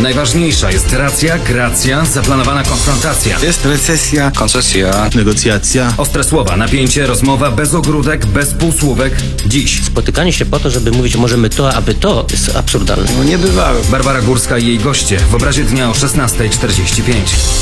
Najważniejsza jest racja, gracja, zaplanowana konfrontacja. Jest recesja, koncesja. Negocjacja. Ostre słowa, napięcie, rozmowa bez ogródek, bez półsłówek. Dziś Spotykanie się po to, żeby mówić możemy to, aby to, jest absurdalne. No nie bywały. Barbara Górska i jej goście w obrazie dnia o 16:45.